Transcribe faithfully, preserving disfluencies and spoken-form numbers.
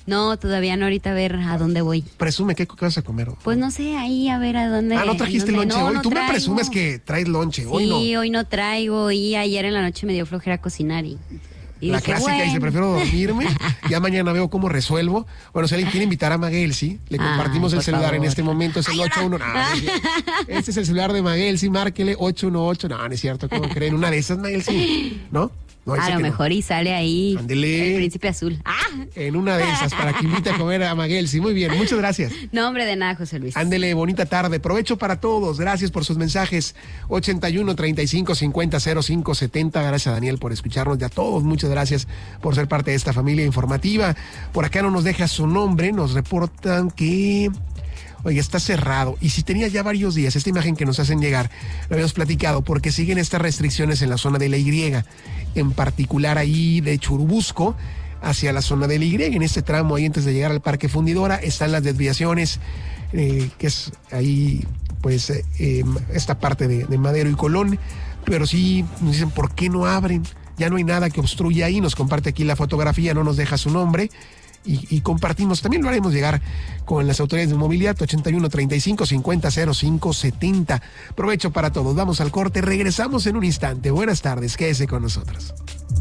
No, todavía no, ahorita a ver a dónde voy. Presume, ¿qué vas a comer? Pues no sé, ahí a ver a dónde. Ah, ¿no trajiste dónde... lonche no, hoy? no Tú traigo. me presumes que traes lonche, hoy sí, no. Sí, hoy no traigo y ayer en la noche me dio flojera cocinar y... Y la dije, clásica bueno. dice, prefiero dormirme, ya mañana veo cómo resuelvo. Bueno, si alguien quiere invitar a Maguelsi, le compartimos Ay, el celular favor. en este momento, es el Ay, ocho uno. No, no es cierto. Este es el celular de Maguelsi, márquele ocho uno ocho. No, no es cierto, ¿cómo creen? Una de esas, Maguelsi, ¿no? No, A lo mejor no. Y sale ahí Ándele. El príncipe azul. ¡Ah! En una de esas, para que invite a comer a Maguelsi. Muy bien, muchas gracias. No, hombre, de nada, José Luis. Ándele, bonita tarde. Provecho para todos. Gracias por sus mensajes. ochenta y uno, treinta y cinco, cincuenta, cero cinco, setenta. Gracias a Daniel por escucharnos. Y a todos, muchas gracias por ser parte de esta familia informativa. Por acá no nos deja su nombre. Nos reportan que... Oye, está cerrado. Y si tenía ya varios días, esta imagen que nos hacen llegar, lo habíamos platicado, porque siguen estas restricciones en la zona de la Y, en particular ahí de Churubusco, hacia la zona de la Y, en este tramo ahí antes de llegar al Parque Fundidora, están las desviaciones, eh, que es ahí, pues, eh, eh, esta parte de, de Madero y Colón, pero sí nos dicen, ¿por qué no abren? Ya no hay nada que obstruya ahí, nos comparte aquí la fotografía, no nos deja su nombre, Y, y compartimos, también lo haremos llegar con las autoridades de movilidad. Ochenta y uno, treinta y cinco, cincuenta, cero cinco, setenta. Provecho para todos, vamos al corte, regresamos en un instante. Buenas tardes, quédese con nosotros.